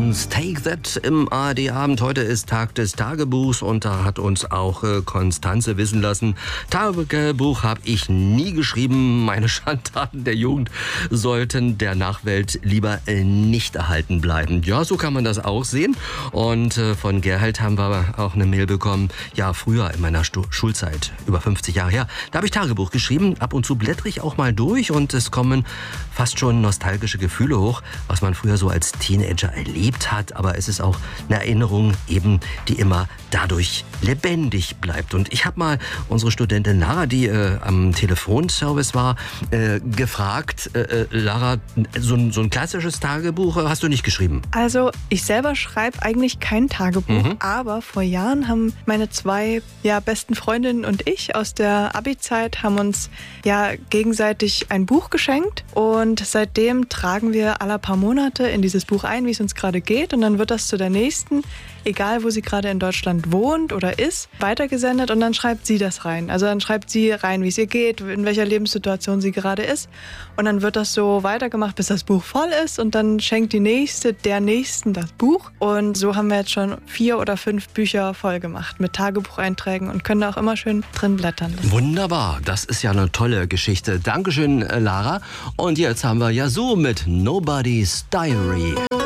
Stones, Take That im ARD-Abend. Heute ist Tag des Tagebuchs und da hat uns auch Konstanze wissen lassen, Tagebuch habe ich nie geschrieben. Meine Schandtaten der Jugend sollten der Nachwelt lieber nicht erhalten bleiben. Ja, so kann man das auch sehen. Und von Gerhard haben wir auch eine Mail bekommen. Ja, früher in meiner Schulzeit, über 50 Jahre her, da habe ich Tagebuch geschrieben. Ab und zu blättere ich auch mal durch und es kommen fast schon nostalgische Gefühle hoch, was man früher so als Teenager erlebt hat. Aber es ist auch eine Erinnerung eben, die immer dadurch lebendig bleibt. Und ich habe mal unsere Studentin Lara, die am Telefonservice war, gefragt, Lara, so ein klassisches Tagebuch hast du nicht geschrieben? Also ich selber schreibe eigentlich kein Tagebuch, aber vor Jahren haben meine zwei besten Freundinnen und ich aus der Abi-Zeit haben uns gegenseitig ein Buch geschenkt und seitdem tragen wir alle paar Monate in dieses Buch ein, wie es uns gerade geht, und dann wird das zu der nächsten, egal wo sie gerade in Deutschland wohnt oder ist, weitergesendet und dann schreibt sie das rein. Also dann schreibt sie rein, wie es ihr geht, in welcher Lebenssituation sie gerade ist, und dann wird das so weitergemacht, bis das Buch voll ist, und dann schenkt die Nächste der Nächsten das Buch, und so haben wir jetzt schon 4 oder 5 Bücher voll gemacht mit Tagebucheinträgen und können da auch immer schön drin blättern. Wunderbar, das ist ja eine tolle Geschichte. Dankeschön, Lara. Und jetzt haben wir Yazoo mit Nobody's Diary.